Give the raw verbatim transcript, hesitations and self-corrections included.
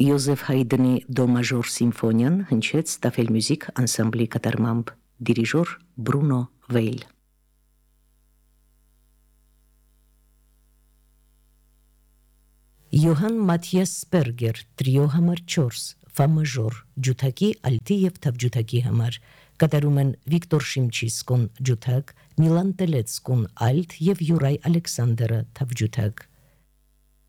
Յոզեֆ Հայդնի դո մաժոր սիմֆոնիան հնչեց Տաֆել Մյուզիք անսամբլի կատարմամբ, դիրիժոր Բրունո Վեյլ։ Յոհան Մաթիաս Սպերգեր տրիո համար չորս, ֆա մաժոր, ջութակի, ալտի և թավջութակի համար, կատարում են Վիկտոր Շիմչիսկոն ջութակ, Միլան Տելեցկոն ալտ և Յուրայ Ալեքսանդրը թավջութակ։